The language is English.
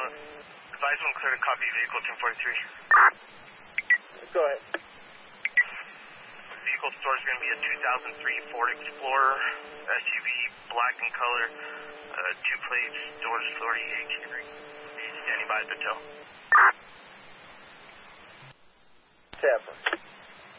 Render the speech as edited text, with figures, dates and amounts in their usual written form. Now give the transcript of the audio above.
advise them clear to copy vehicle 1043. Go ahead. Vehicle store is going to be a 2003 Ford Explorer SUV, black in color, 2 plates, doors floor EH3. Standing by at the tow. Tapper.